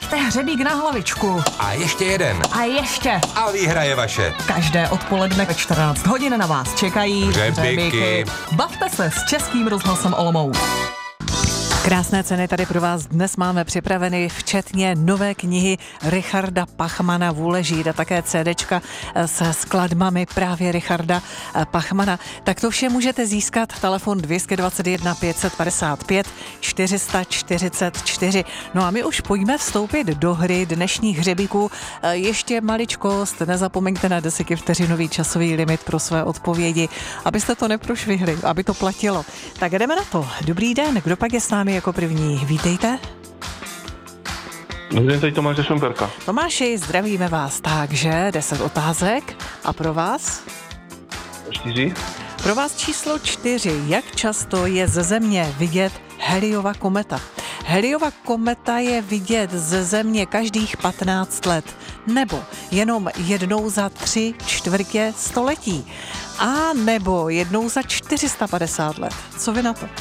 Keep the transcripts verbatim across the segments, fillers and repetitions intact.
Máte hřebík na hlavičku. A ještě jeden. A ještě. A výhra je vaše. Každé odpoledne ve čtrnáct hodin na vás čekají hřebíky. Bavte se s Českým rozhlasem Olomouc. Krásné ceny tady pro vás dnes máme připraveny, včetně nové knihy Richarda Pachmana Vůle žít a také CDčka s skladbami právě Richarda Pachmana. Tak to vše můžete získat, telefon dvě stě dvacet jedna pět set padesát pět čtyři sta čtyřicet čtyři. No a my už pojďme vstoupit do hry dnešních hřebíků. Ještě maličkost, nezapomeňte na desetivteřinový časový limit pro své odpovědi, abyste to neprošvihli, aby to platilo. Tak jdeme na to. Dobrý den, kdo pak je s námi jako první? Vítejte. Dobrý den, tady Tomáš ze Šumperka. Tomáši, zdravíme vás. Takže deset otázek. A pro vás? Čtyři. Pro vás číslo čtyři. Jak často je ze Země vidět Halleyova kometa? Halleyova kometa je vidět ze Země každých patnáct let. Nebo jenom jednou za tři čtvrtě století. A nebo jednou za čtyři sta padesát let. Co vy na to?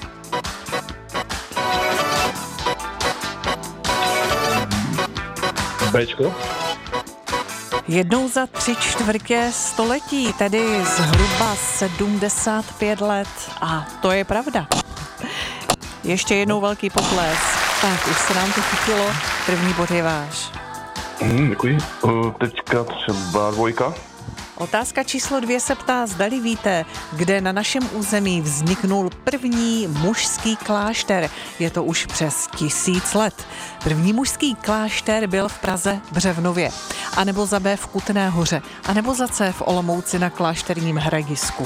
Bčko. Jednou za tři čtvrtě století, tedy zhruba sedmdesát pět let. A to je pravda. Ještě jednou velký potlesk. Tak, už se nám to chytilo. První bod je váš. Mm, děkuji. Uh, teďka třeba dvojka. Otázka číslo dvě se ptá, zdali víte, kde na našem území vzniknul první mužský klášter. Je to už přes tisíc let. První mužský klášter byl v Praze Břevnově, anebo za B v Kutné Hoře, anebo za C v Olomouci na Klášterním hradisku.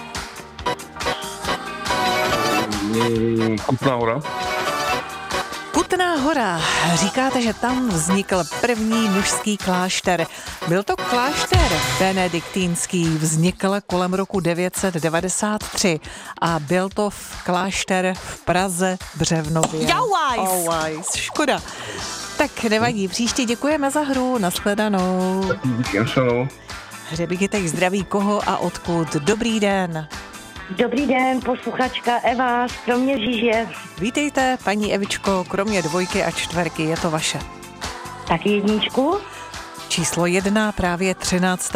Mm, Kutná Hora. Kutná Hora. Říkáte, že tam vznikl první mužský klášter. Byl to klášter benediktínský, vznikl kolem roku devět set devadesát tři a byl to v klášter v Praze Břevnově. Jauajs! Jauajs, škoda. Tak nevadí, příště děkujeme za hru, nashledanou. Díky, nashledanou. Hřebíky teď zdraví koho a odkud. Dobrý den. Dobrý den, posluchačka Eva z Kroměříže. Vítejte, paní Evičko, kromě dvojky a čtverky, je to vaše. Tak jedničku. Číslo jedna, právě třinácté